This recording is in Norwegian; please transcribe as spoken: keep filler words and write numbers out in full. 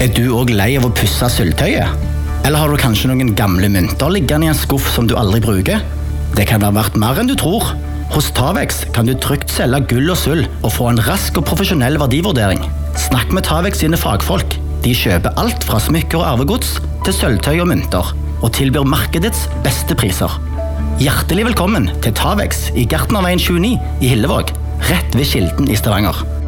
Er du også lei av å pusse sølvtøyet? Eller har du kanskje noen gamle mynter liggende i en skuff som du aldri bruker? Det kan være verdt mer enn du tror. Hos Tavex kan du trygt selge gull og sølv og få en rask og profesjonell verdivurdering. Snakk med Tavex sine fagfolk. De kjøper alt fra smykker og arvegods til sølvtøy og mynter, og tilbyr markedets beste priser. Hjertelig velkommen til Tavex i Gartnerveien tjueni i Hillevåg, rett ved Kilden i Stavanger.